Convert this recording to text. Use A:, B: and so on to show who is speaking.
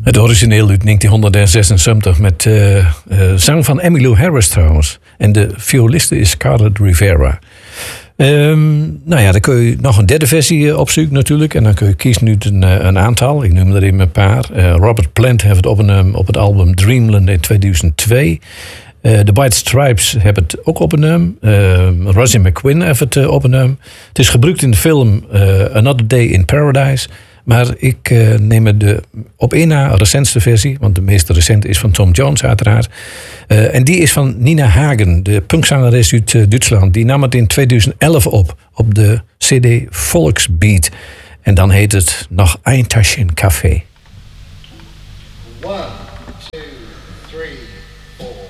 A: Het origineel uit 1976 met zang van Emmylou Harris trouwens. En de violiste is Scarlett Rivera. Dan kun je nog een derde versie opzoeken natuurlijk. En dan kun je kiezen uit een aantal. Ik noem er even een paar. Robert Plant heeft het opgenomen op het album Dreamland in 2002. De White Stripes hebben het ook opgenomen. Rosie McQuinn heeft het opgenomen. Het is gebruikt in de film Another Day in Paradise. Maar ik neem de op één na recentste versie. Want de meest recente is van Tom Jones uiteraard. En die is van Nina Hagen, de punkzangeres uit Duitsland. Die nam het in 2011 op de CD Volksbeat. En dan heet het nog Ein Taschen Café.
B: 1,